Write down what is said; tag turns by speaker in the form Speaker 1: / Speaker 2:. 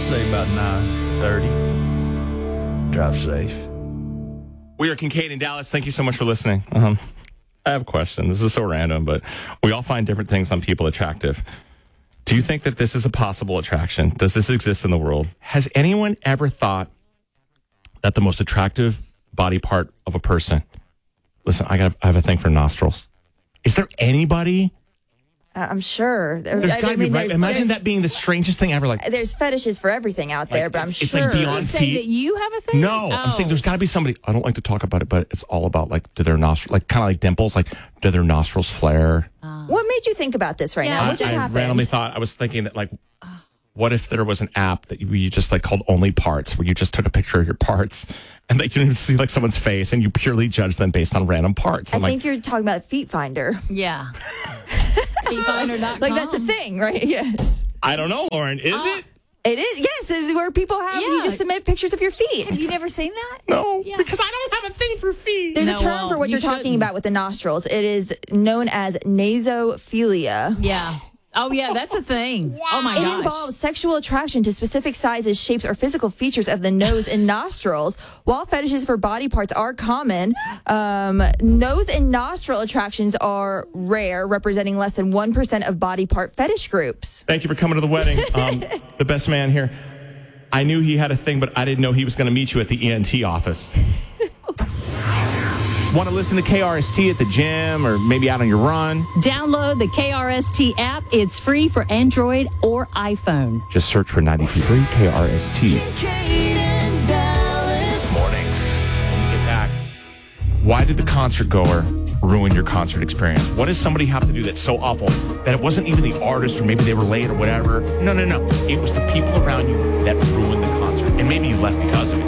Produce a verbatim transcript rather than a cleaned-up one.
Speaker 1: say about nine thirty. Drive safe.
Speaker 2: We are Kincaid in Dallas. Thank you so much for listening. Um, I have a question. This is so random, but we all find different things on people attractive. Do you think that this is a possible attraction? Does this exist in the world? Has anyone ever thought that the most attractive body part of a person... Listen, I, got, I have a thing for nostrils. Is there anybody...
Speaker 3: Uh, I'm sure.
Speaker 2: There's
Speaker 3: I,
Speaker 2: gotta
Speaker 3: I mean,
Speaker 2: be, right?
Speaker 3: there's,
Speaker 2: Imagine
Speaker 3: there's,
Speaker 2: that being the strangest thing ever. Like,
Speaker 3: there's fetishes for everything out there,
Speaker 2: Like,
Speaker 3: but I'm
Speaker 2: it's- it's
Speaker 3: sure.
Speaker 2: like beyond-
Speaker 4: You say
Speaker 2: feet.
Speaker 4: that you have a thing?
Speaker 2: no,
Speaker 4: Oh.
Speaker 2: I'm saying there's got to be somebody. I don't like to talk about it, but it's all about like, do their nostrils, like kind of like dimples, like do their nostrils flare?
Speaker 3: What made you think about this right
Speaker 4: Yeah.
Speaker 3: now?
Speaker 2: I,
Speaker 3: What just
Speaker 2: I
Speaker 3: happened?
Speaker 2: randomly thought, I was thinking that like, what if there was an app that you, you just like called Only Parts, where you just took a picture of your parts and like you didn't even see like someone's face and you purely judge them based on random parts?
Speaker 3: I
Speaker 2: I'm like,
Speaker 3: think you're talking about Feet Finder.
Speaker 4: Yeah. feet finder dot com.
Speaker 3: Like, that's a thing, right? Yes.
Speaker 2: I don't know, Lauren. Is it?
Speaker 3: It is. Yes, it's where people have, you
Speaker 4: Yeah.
Speaker 3: just submit pictures of your feet.
Speaker 4: Have you never seen that?
Speaker 2: No,
Speaker 4: Yeah.
Speaker 2: because I don't have a thing for feet.
Speaker 3: There's
Speaker 4: No,
Speaker 3: a term
Speaker 4: well,
Speaker 3: for what
Speaker 4: you
Speaker 3: you're talking
Speaker 4: shouldn't.
Speaker 3: about with the nostrils. It is known as nasophilia.
Speaker 4: Yeah. Oh, yeah, that's a thing. Oh, my
Speaker 3: It
Speaker 4: gosh.
Speaker 3: involves sexual attraction to specific sizes, shapes, or physical features of the nose and nostrils. While fetishes for body parts are common, um, nose and nostril attractions are rare, representing less than one percent of body part fetish groups.
Speaker 2: Thank you for coming to the wedding. Um, the best man here. I knew he had a thing, but I didn't know he was going to meet you at the E N T office. Want to listen to K R S T at the gym or maybe out on your run?
Speaker 4: Download the K R S T app. It's free for Android or iPhone.
Speaker 2: Just search for ninety-two point three K R S T. Mornings. When we get back, why did the concert goer ruin your concert experience? What does somebody have to do that's so awful that it wasn't even the artist or maybe they were late or whatever? No, no, no. It was the people around you that ruined the concert. And maybe you left because of it.